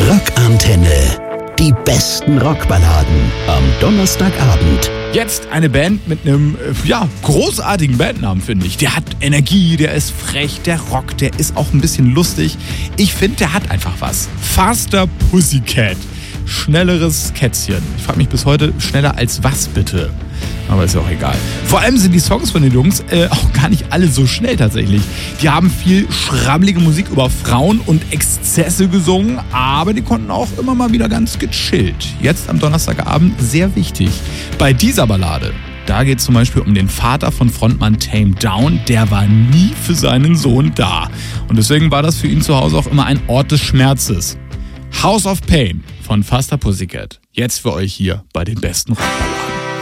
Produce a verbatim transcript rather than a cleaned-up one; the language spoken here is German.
Rockantenne. Die besten Rockballaden am Donnerstagabend. Jetzt eine Band mit einem, ja, großartigen Bandnamen, finde ich. Der hat Energie, der ist frech, der rockt, der ist auch ein bisschen lustig. Ich finde, der hat einfach was. Faster Pussycat. Schnelleres Kätzchen. Ich frage mich bis heute, schneller als was bitte? Aber ist ja auch egal. Vor allem sind die Songs von den Jungs äh, auch gar nicht alle so schnell tatsächlich. Die haben viel schrammelige Musik über Frauen und Exzesse gesungen, aber die konnten auch immer mal wieder ganz gechillt. Jetzt am Donnerstagabend sehr wichtig. Bei dieser Ballade, da geht es zum Beispiel um den Vater von Frontmann Tame Down. Der war nie für seinen Sohn da. Und deswegen war das für ihn zu Hause auch immer ein Ort des Schmerzes. House of Pain von Faster Pussycat. Jetzt für euch hier bei den besten Rockballaden.